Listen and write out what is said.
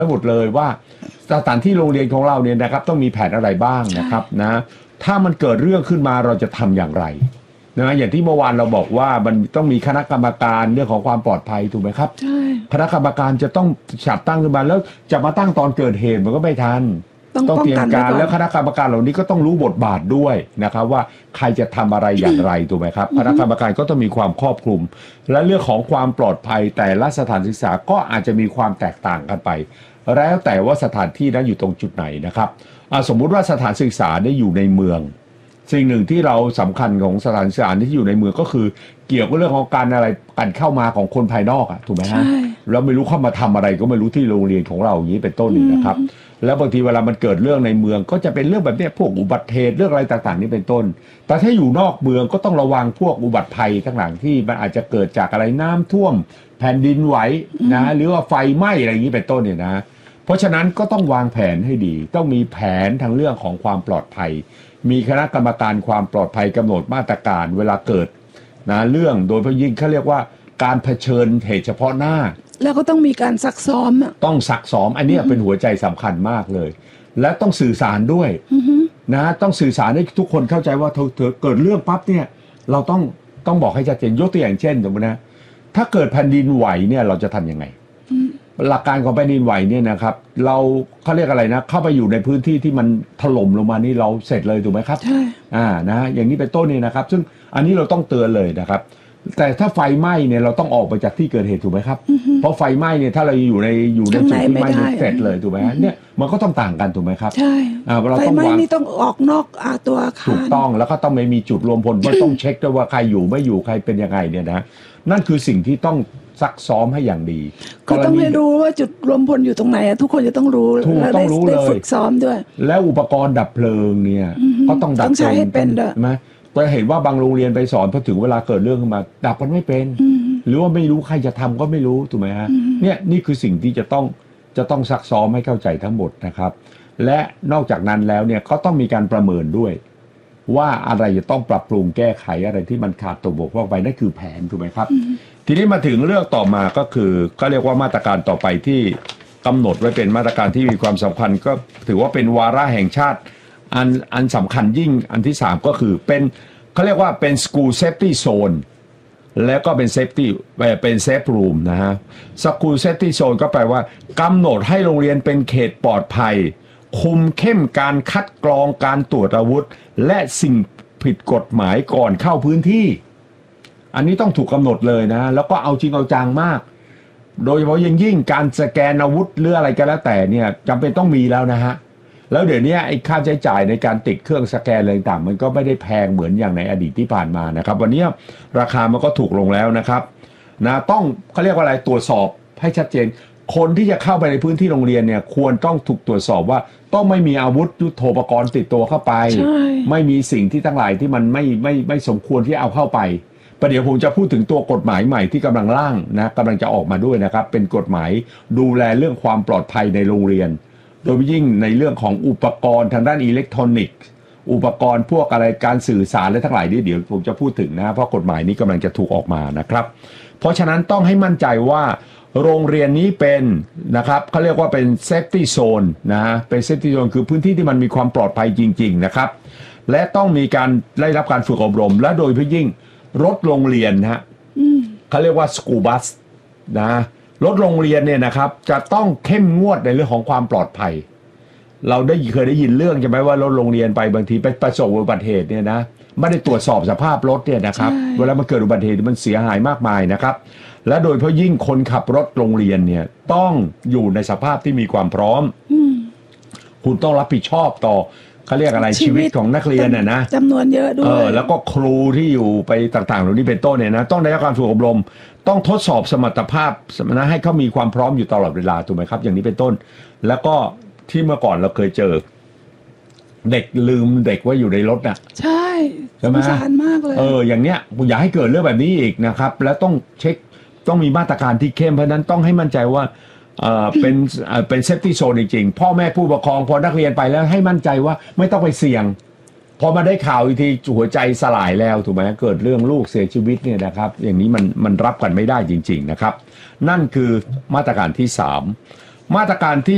หมดเลยว่าสถานที่โรงเรียนของเราเนี่ยนะครับต้องมีแผนอะไรบ้างนะครับนะถ้ามันเกิดเรื่องขึ้นมาเราจะทำอย่างไรนะอย่างที่เมื่อวานเราบอกว่ามันต้องมีคณะกรรมการเรื่องของความปลอดภัยถูกไหมครับใช่คณะกรรมการจะต้องจัดตั้งขึ้นมาแล้วจะมาตั้งตอนเกิดเหตุมันก็ไม่ทันต้องเตรียมการแล้วคณะกรรมการเหล่านี้ก็ต้องรู้บทบาทด้วยนะครับว่าใครจะทำอะไรอย่างไรถูกไหมครับคณะกรรมการก็ต้องมีความครอบคลุมและเรื่องของความปลอดภัยแต่ละสถานศึกษาก็อาจจะมีความแตกต่างกันไปแล้วแต่ว่าสถานที่นั้นอยู่ตรงจุดไหนนะครับสมมุติว่าสถานศึกษาได้อยู่ในเมืองสิ่งหนึ่งที่เราสำคัญของสถานศึกษาที่อยู่ในเมืองก็คือเกี่ยวกับเรื่องของการอะไรการเข้ามาของคนภายนอกถูกไหมฮะแล้วไม่รู้เข้ามาทำอะไรก็ไม่รู้ที่โรงเรียนของเราอย่างนี้เป็นต้นนี่นะครับแล้วบางทีเวลามันเกิดเรื่องในเมืองก็จะเป็นเรื่องแบบนี้พวกอุบัติเหตุเรื่องอะไรต่างๆนี่เป็นต้นแต่ถ้าอยู่นอกเมืองก็ต้องระวังพวกอุบัติภัยทั้งหลังที่มันอาจจะเกิดจากอะไรน้ำท่วมแผ่นดินไหวนะหรือว่าไฟไหม้อะไรอย่างนี้เป็นต้นเนี่ยนะเพราะฉะนั้นก็ต้องวางแผนให้ดีต้องมีแผนทางเรื่องของความปลอดภัยมีคณะกรรมการความปลอดภัยกำหนดมาตรการเวลาเกิดนะเรื่องโดยเฉพาะยิ่งเขาเรียกว่าการเผชิญเหตุเฉพาะหน้าแล้วก็ต้องมีการซักซ้อมต้องซักซ้อมอันนี้เป็นหัวใจสำคัญมากเลยและต้องสื่อสารด้วยนะต้องสื่อสารให้ทุกคนเข้าใจว่าเกิดเรื่องปั๊บเนี่ยเราต้องบอกให้ชัดเจนยกตัวอย่างเช่นสมมตินะถ้าเกิดแผ่นดินไหวเนี่ยเราจะทำยังไงหลักการของแผ่นดินไหวเนี่ยนะครับเราเขาเรียกอะไรนะเข้าไปอยู่ในพื้นที่ที่มันถล่มลงมานี่เราเสร็จเลยถูกไหมครับใช่นะอย่างนี้เป็นต้นเนี่ยนะครับซึ่งอันนี้เราต้องเตือนเลยนะครับแต่ถ้าไฟไหม้เนี่ยเราต้องออกไปจากที่เกิดเหตุถูกไหมครับเพราะไฟไหม้เนี่ยถ้าเราอยู่ในจุดที่ไหม้เสร็จเลยถูกไหมเนี่ยมันก็ต้องต่างกันถูกไหมครับใช่ไฟไหม้นี่ต้องออกนอกตัวอาคารถูกต้องแล้วก็ต้องไม่มีจุดรวมพลว่าต้องเช็คด้วยว่าใครอยู่ไม่อยู่ใครเป็นยังไงเนี่ยนะนั่นคือสิ่งที่ต้องซักซ้อมให้อย่างดีก็ต้องให้รู้ว่าจุดรวมพลอยู่ตรงไหนทุกคนจะต้องรู้และได้ฝึกซ้อมด้วยแล้วอุปกรณ์ดับเพลิงเนี่ยก็ต้องดับใช้ให้เป็นใช่ไหมเราเห็นว่าบางโรงเรียนไปสอนพอถึงเวลาเกิดเรื่องขึ้นมาดับมันไม่เป็นหรือว่าไม่รู้ใครจะทำก็ไม่รู้ถูกไหมฮะเนี่ยนี่คือสิ่งที่จะต้องซักซ้อมให้เข้าใจทั้งหมดนะครับและนอกจากนั้นแล้วเนี่ยก็ต้องมีการประเมินด้วยว่าอะไรจะต้องปรับปรุงแก้ไขอะไรที่มันขาดตกบกพร่องไปนั่นคือแผนถูกไหมครับทีนี้มาถึงเรื่องต่อมาก็คือก็เรียกว่ามาตรการต่อไปที่กำหนดไว้เป็นมาตรการที่มีความสำคัญก็ถือว่าเป็นวาระแห่งชาติอันสำคัญยิ่งอันที่3ก็คือเป็นเขาเรียกว่าเป็น School Safety Zone แล้วก็เป็น Safety เป็น Safe Room นะฮะ School Safety Zone ก็แปลว่ากำหนดให้โรงเรียนเป็นเขตปลอดภัยคุมเข้มการคัดกรองการตรวจอาวุธและสิ่งผิดกฎหมายก่อนเข้าพื้นที่อันนี้ต้องถูกกำหนดเลยนะแล้วก็เอาจริงเอาจังมากโดยเฉพาะยิ่งการสแกนอาวุธหรืออะไรก็แล้วแต่เนี่ยจำเป็นต้องมีแล้วนะฮะแล้วเดี๋ยวนี้ไอ้ค่าใช้จ่ายในการติดเครื่องสแกนอะไรต่างมันก็ไม่ได้แพงเหมือนอย่างในอดีตที่ผ่านมานะครับวันนี้ราคามันก็ถูกลงแล้วนะครับนะต้องเขาเรียกว่าอะไรตรวจสอบให้ชัดเจนคนที่จะเข้าไปในพื้นที่โรงเรียนเนี่ยควรต้องถูกตรวจสอบว่าต้องไม่มีอาวุธยุทโธปกรณ์ติดตัวเข้าไปไม่มีสิ่งที่ทั้งหลายที่มันไม่สมควรที่เอาเข้าไปประเดี๋ยวผมจะพูดถึงตัวกฎหมายใหม่ที่กำลังร่างนะกำลังจะออกมาด้วยนะครับเป็นกฎหมายดูแลเรื่องความปลอดภัยในโรงเรียนโดยยิ่งในเรื่องของอุปกรณ์ทางด้านอิเล็กทรอนิกส์อุปกรณ์พวกอะไรการสื่อสารและทั้งหลายนี่เดี๋ยวผมจะพูดถึงนะเพราะกฎหมายนี้กำลังจะถูกออกมานะครับเพราะฉะนั้นต้องให้มั่นใจว่าโรงเรียนนี้เป็นนะครับเขาเรียกว่าเป็นเซฟตี้โซนนะเป็นเซฟตี้โซนคือพื้นที่ที่มันมีความปลอดภัยจริงๆนะครับและต้องมีการได้รับการฝึกอบรมและโดยเฉพาะยิ่งรถโรงเรียนฮะเขาเรียกว่าสกูบัสนะรถโรงเรียนเนี่ยนะครับจะต้องเข้มงวดในเรื่องของความปลอดภัยเราเคยได้ยินเรื่องใช่ไหมว่ารถโรงเรียนไปบางทีไปประสบอุบัติเหตุเนี่ยนะไม่ได้ตรวจสอบสภาพรถเนี่ยนะครับเวลามันเกิดอุบัติเหตุมันเสียหายมากมายนะครับและโดยเฉพาะยิ่งคนขับรถโรงเรียนเนี่ยต้องอยู่ในสภาพที่มีความพร้อมคุณต้องรับผิดชอบต่อเขาเรียกอะไรชีวิตของนักเรียนน่ะนะจำนวนเยอะด้วยแล้วก็ครูที่อยู่ไปต่างๆเหล่านี้เป็นต้นเนี่ยนะต้องได้รับการฝึกอบรมต้องทดสอบสมรรถภาพนะให้เขามีความพร้อมอยู่ตลอดเวลาถูกไหมครับอย่างนี้เป็นต้นแล้วก็ที่เมื่อก่อนเราเคยเจอเด็กลืมเด็กไว้อยู่ในรถน่ะใช่สงสารมากเลยอย่างเนี้ยอย่าให้เกิดเรื่องแบบนี้อีกนะครับแล้วต้องเช็คต้องมีมาตรการที่เข้มเพราะนั้นต้องให้มั่นใจว่าเป็นเซฟตี้โซนจริงๆพ่อแม่ผู้ปกครองพอนักเรียนไปแล้วให้มั่นใจว่าไม่ต้องไปเสี่ยงพอมาได้ข่าวอีกทีหัวใจสลายแล้วถูกไหมเกิดเรื่องลูกเสียชีวิตเนี่ยนะครับอย่างนี้มันรับกันไม่ได้จริงๆนะครับนั่นคือมาตรการที่3มาตรการที่